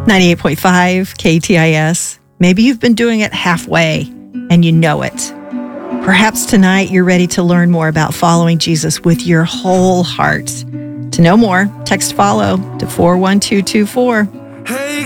98.5 KTIS. Maybe you've been doing it halfway and you know it. Perhaps tonight you're ready to learn more about following Jesus with your whole heart. To know more, text FOLLOW to 41224.